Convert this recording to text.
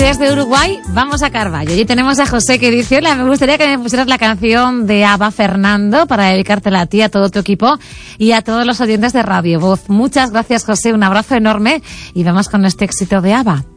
desde Uruguay vamos a Carballo. Y tenemos a José que dice: hola, me gustaría que me pusieras la canción de ABBA, Fernando, para dedicártela a ti, a todo tu equipo y a todos los oyentes de Radio Voz. Muchas gracias, José, un abrazo enorme y vamos con este éxito de ABBA.